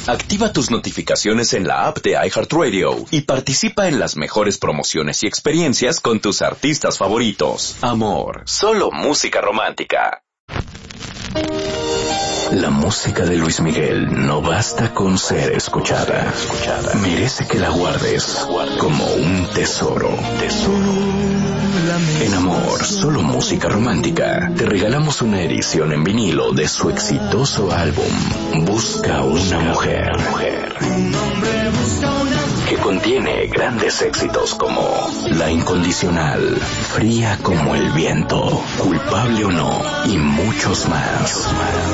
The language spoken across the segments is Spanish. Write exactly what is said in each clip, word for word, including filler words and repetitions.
Activa tus notificaciones en la app de iHeartRadio y participa en las mejores promociones y experiencias con tus artistas favoritos. Amor, solo música romántica. La música de Luis Miguel no basta con ser escuchada. Merece que la guardes como un tesoro. En Amor, solo música romántica, te regalamos una edición en vinilo de su exitoso álbum Busca una mujer, que contiene grandes éxitos como La Incondicional, Fría como el viento, Culpable o no y muchos más.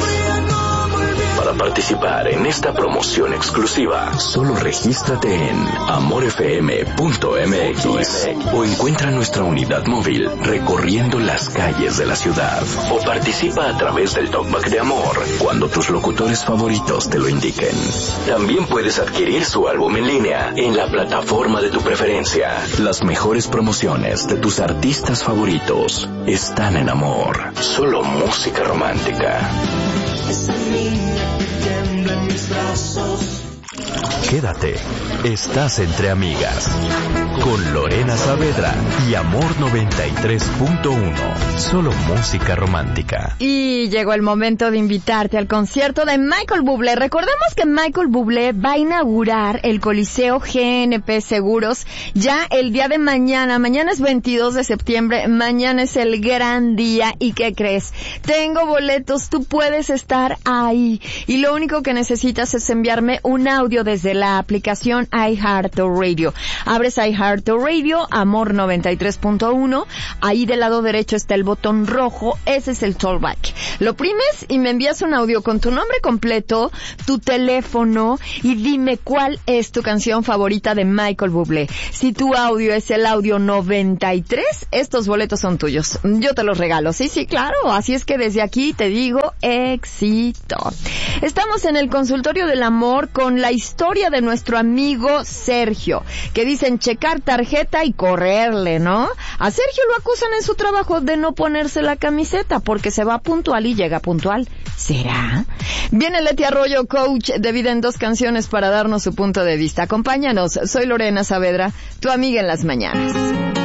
Para participar en esta promoción exclusiva, solo regístrate en amor f m punto m x o encuentra nuestra unidad móvil recorriendo las calles de la ciudad, o participa a través del Talkback de Amor cuando tus locutores favoritos te lo indiquen. También puedes adquirir su álbum en línea en la plataforma de tu preferencia. Las mejores promociones de tus artistas favoritos están en Amor, solo música romántica. Esa niña que tiembla en mis brazos. Quédate, estás entre amigas, con Lorena Saavedra y Amor noventa y tres punto uno, solo música romántica. Y llegó el momento de invitarte al concierto de Michael Bublé. Recordemos que Michael Bublé va a inaugurar el Coliseo G N P Seguros ya el día de mañana. Mañana es veintidós de septiembre, mañana es el gran día. ¿Y qué crees? Tengo boletos, tú puedes estar ahí. Y lo único que necesitas es enviarme un audio desde la aplicación iHeartRadio. Abres iHeartRadio, Amor noventa y tres punto uno, ahí del lado derecho está el botón rojo, ese es el Talkback. Lo oprimes y me envías un audio con tu nombre completo, tu teléfono y dime cuál es tu canción favorita de Michael Bublé. Si tu audio es el audio noventa y tres, estos boletos son tuyos. Yo te los regalo, sí, sí, claro. Así es que desde aquí te digo éxito. Estamos en el consultorio del amor con la historia de nuestro amigo Sergio, que dicen checar tarjeta y correrle, ¿no? A Sergio lo acusan en su trabajo de no ponerse la camiseta porque se va puntual y llega puntual. ¿Será? Viene Leti Arroyo, coach de vida en dos canciones, para darnos su punto de vista. Acompáñanos, soy Lorena Saavedra, tu amiga en las mañanas.